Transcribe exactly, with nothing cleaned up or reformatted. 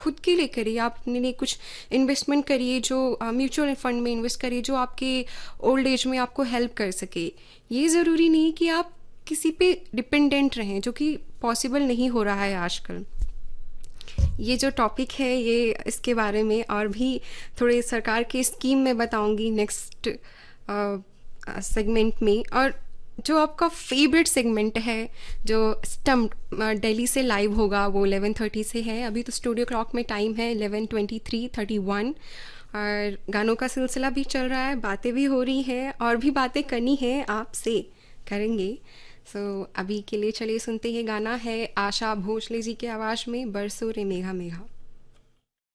खुद के लिए करिए, आप अपने लिए कुछ इन्वेस्टमेंट करिए, जो म्यूचुअल फंड में इन्वेस्ट करिए जो आपके ओल्ड एज में आपको हेल्प कर सके। ये ज़रूरी नहीं कि आप किसी पे डिपेंडेंट रहें, जो कि पॉसिबल नहीं हो रहा है आजकल। ये जो टॉपिक है, ये इसके बारे में और भी थोड़े सरकार की स्कीम में बताऊंगी नेक्स्ट सेगमेंट में। और जो आपका फेवरेट सेगमेंट है जो स्टम्प दिल्ली से लाइव होगा, वो इलेवन थर्टी से है। अभी तो स्टूडियो क्लॉक में टाइम है eleven twenty three thirty one, और गानों का सिलसिला भी चल रहा है, बातें भी हो रही हैं और भी बातें करनी है आपसे, करेंगे। सो so, अभी के लिए चलिए सुनते हैं, गाना है आशा भोसले जी की आवाज़ में बरसो रे मेघा मेघा।